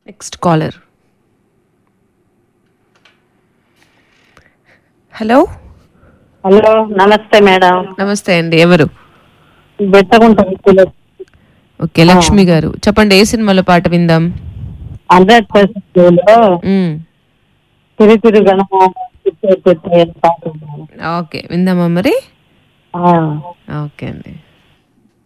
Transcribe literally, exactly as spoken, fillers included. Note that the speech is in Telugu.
Next caller. హలో హలో, నమస్తే మేడం. నమస్తే అండి, ఎవరు? బెట్టగుంట ఓకే, లక్ష్మి గారు చెప్పండి, ఏ సినిమాలో పాట విందాం? హండ్రెడ్ పర్సెంట్ తిరు తిరు గణనాథ ఓకే, విందామా మరి? ఆ ఓకే అండి.